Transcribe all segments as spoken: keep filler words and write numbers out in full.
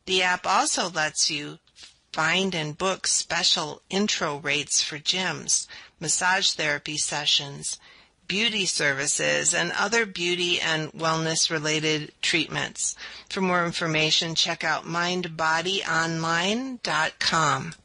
The app also lets you find and book special intro rates for gyms, massage therapy sessions, beauty services, and other beauty and wellness-related treatments. For more information, check out mind body online dot com.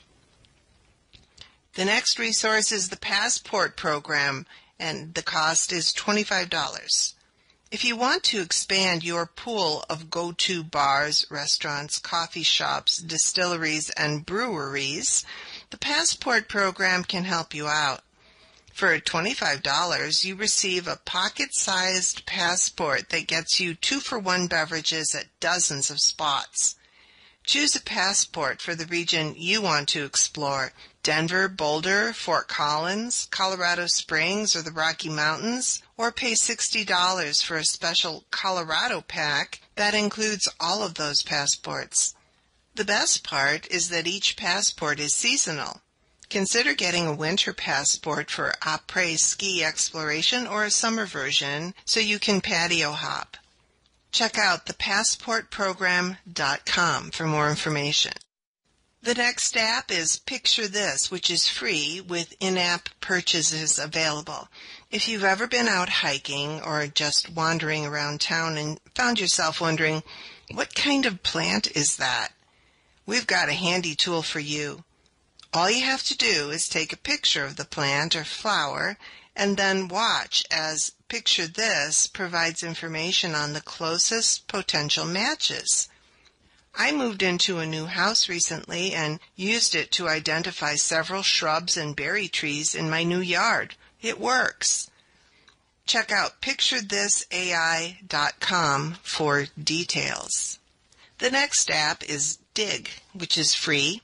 The next resource is the Passport program, and the cost is twenty-five dollars. If you want to expand your pool of go-to bars, restaurants, coffee shops, distilleries, and breweries, the Passport program can help you out. For twenty-five dollars, you receive a pocket-sized passport that gets you two-for-one beverages at dozens of spots. Choose a passport for the region you want to explore: Denver, Boulder, Fort Collins, Colorado Springs, or the Rocky Mountains, or pay sixty dollars for a special Colorado pack that includes all of those passports. The best part is that each passport is seasonal. Consider getting a winter passport for après ski exploration or a summer version so you can patio hop. Check out the passport program dot com for more information. The next app is Picture This, which is free with in-app purchases available. If you've ever been out hiking or just wandering around town and found yourself wondering, what kind of plant is that? We've got a handy tool for you. All you have to do is take a picture of the plant or flower and then watch as Picture This provides information on the closest potential matches. I moved into a new house recently and used it to identify several shrubs and berry trees in my new yard. It works. Check out picture this A I dot com for details. The next app is Dig, which is free.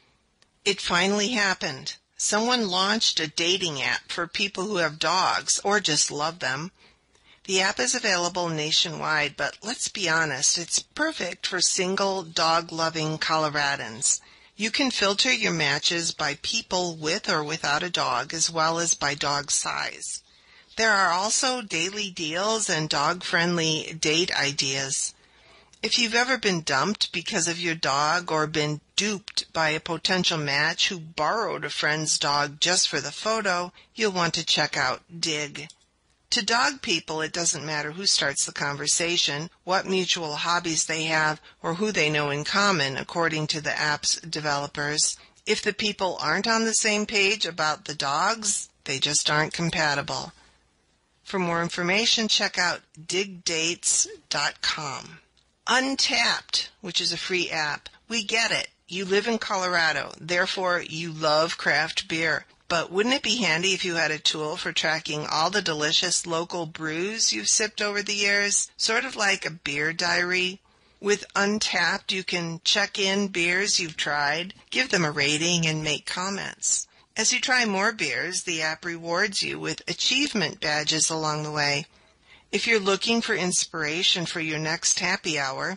It finally happened. Someone launched a dating app for people who have dogs or just love them. The app is available nationwide, but let's be honest, it's perfect for single, dog-loving Coloradans. You can filter your matches by people with or without a dog, as well as by dog size. There are also daily deals and dog-friendly date ideas. If you've ever been dumped because of your dog or been duped by a potential match who borrowed a friend's dog just for the photo, you'll want to check out Dig. To dog people, it doesn't matter who starts the conversation, what mutual hobbies they have, or who they know in common, according to the app's developers. If the people aren't on the same page about the dogs, they just aren't compatible. For more information, check out dig dates dot com. Untapped, which is a free app. We get it. You live in Colorado, therefore you love craft beer. But wouldn't it be handy if you had a tool for tracking all the delicious local brews you've sipped over the years, sort of like a beer diary? With Untapped, you can check in beers you've tried, give them a rating, and make comments. As you try more beers, the app rewards you with achievement badges along the way. If you're looking for inspiration for your next happy hour,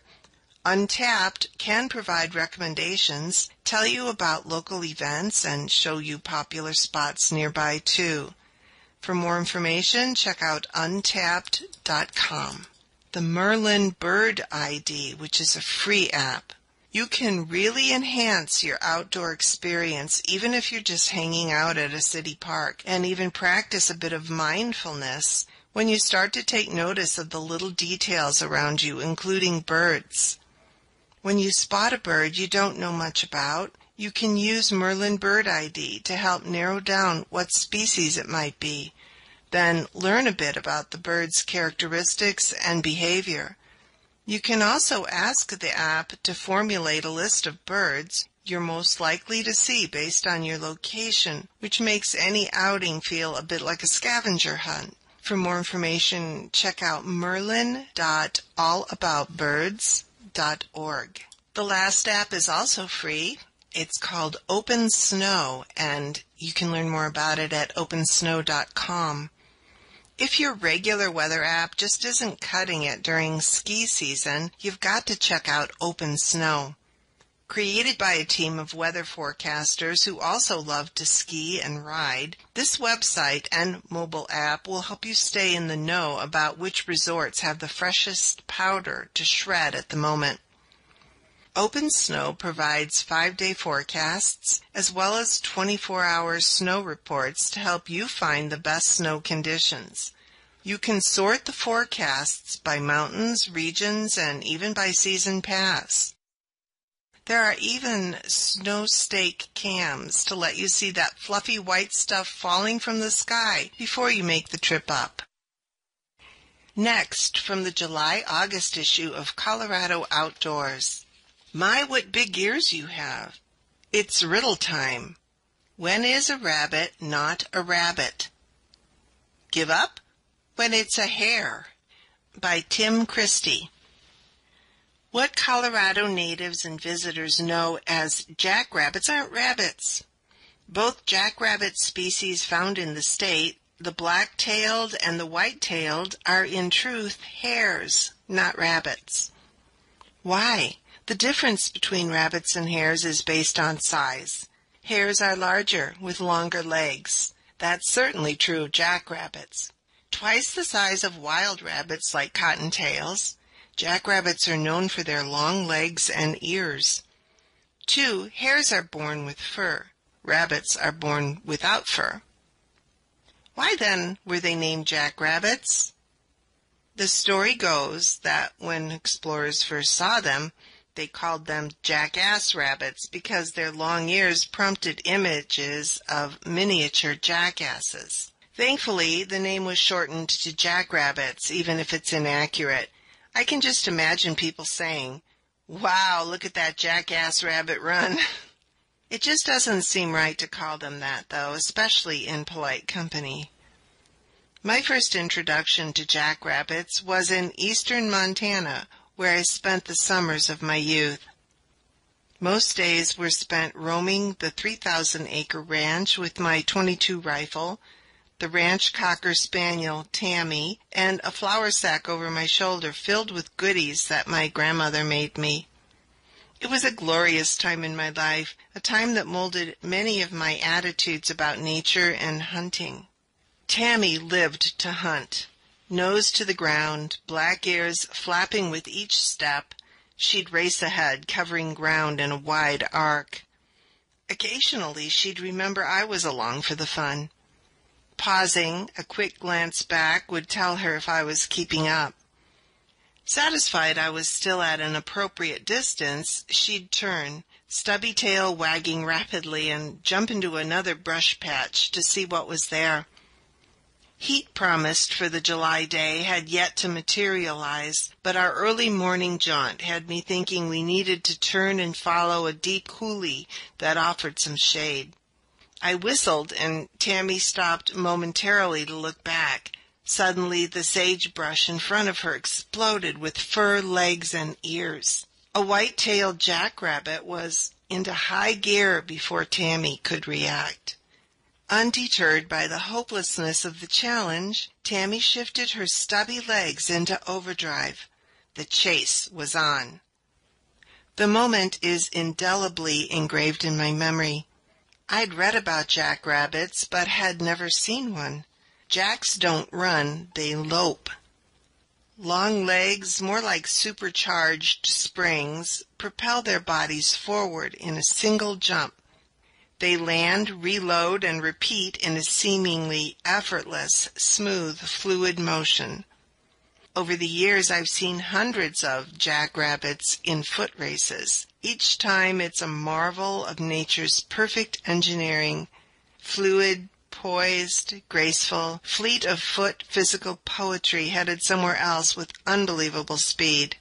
Untapped can provide recommendations, tell you about local events, and show you popular spots nearby, too. For more information, check out untapped dot com. The Merlin Bird I D, which is a free app. You can really enhance your outdoor experience, even if you're just hanging out at a city park, and even practice a bit of mindfulness when you start to take notice of the little details around you, including birds. When you spot a bird you don't know much about, you can use Merlin Bird I D to help narrow down what species it might be. Then learn a bit about the bird's characteristics and behavior. You can also ask the app to formulate a list of birds you're most likely to see based on your location, which makes any outing feel a bit like a scavenger hunt. For more information, check out merlin dot all about birds dot org. The last app is also free. It's called Open Snow, and you can learn more about it at open snow dot com. If your regular weather app just isn't cutting it during ski season, you've got to check out Open Snow. Created by a team of weather forecasters who also love to ski and ride, this website and mobile app will help you stay in the know about which resorts have the freshest powder to shred at the moment. Open Snow provides five-day forecasts as well as twenty-four hour snow reports to help you find the best snow conditions. You can sort the forecasts by mountains, regions, and even by season pass. There are even snow stake cams to let you see that fluffy white stuff falling from the sky before you make the trip up. Next, from the July-August issue of Colorado Outdoors. My, what big ears you have. It's riddle time. When is a rabbit not a rabbit? Give up? When it's a hare. By Tim Christie. What Colorado natives and visitors know as jackrabbits aren't rabbits. Both jackrabbit species found in the state, the black-tailed and the white-tailed, are in truth hares, not rabbits. Why? The difference between rabbits and hares is based on size. Hares are larger, with longer legs. That's certainly true of jackrabbits. Twice the size of wild rabbits like cottontails, jackrabbits are known for their long legs and ears. Two, hares are born with fur. Rabbits are born without fur. Why then were they named jackrabbits? The story goes that when explorers first saw them, they called them jackass rabbits because their long ears prompted images of miniature jackasses. Thankfully, the name was shortened to jackrabbits, even if it's inaccurate. I can just imagine people saying, "Wow, look at that jackass rabbit run." It just doesn't seem right to call them that, though, especially in polite company. My first introduction to jackrabbits was in eastern Montana, where I spent the summers of my youth. Most days were spent roaming the three thousand acre ranch with my twenty-two rifle, the ranch cocker spaniel Tammy, and a flour sack over my shoulder filled with goodies that my grandmother made me. It was a glorious time in my life, a time that molded many of my attitudes about nature and hunting. Tammy lived to hunt. Nose to the ground, black ears flapping with each step, she'd race ahead, covering ground in a wide arc. Occasionally she'd remember I was along for the fun. Pausing, a quick glance back would tell her if I was keeping up. Satisfied I was still at an appropriate distance, she'd turn, stubby tail wagging rapidly, and jump into another brush patch to see what was there. Heat promised for the July day had yet to materialize, but our early morning jaunt had me thinking we needed to turn and follow a deep coulee that offered some shade. I whistled, and Tammy stopped momentarily to look back. Suddenly the sagebrush in front of her exploded with fur, legs, and ears. A white-tailed jackrabbit was into high gear before Tammy could react. Undeterred by the hopelessness of the challenge, Tammy shifted her stubby legs into overdrive. The chase was on. The moment is indelibly engraved in my memory. I'd read about jackrabbits, but had never seen one. Jacks don't run, they lope. Long legs, more like supercharged springs, propel their bodies forward in a single jump. They land, reload, and repeat in a seemingly effortless, smooth, fluid motion. Over the years, I've seen hundreds of jackrabbits in foot races. Each time it's a marvel of nature's perfect engineering, fluid, poised, graceful, fleet of foot physical poetry headed somewhere else with unbelievable speed.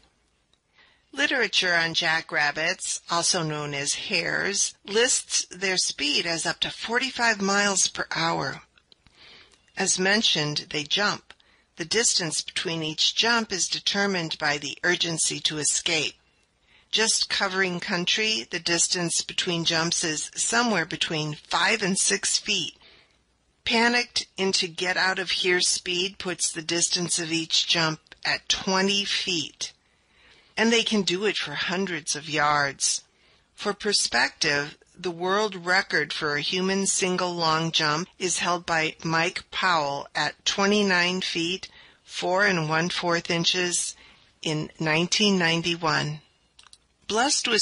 Literature on jackrabbits, also known as hares, lists their speed as up to forty-five miles per hour. As mentioned, they jump. The distance between each jump is determined by the urgency to escape. Just covering country, the distance between jumps is somewhere between five and six feet. Panicked into get-out-of-here speed puts the distance of each jump at twenty feet. And they can do it for hundreds of yards. For perspective, the world record for a human single long jump is held by Mike Powell at twenty-nine feet, four and one-fourth inches in nineteen ninety-one. Blessed with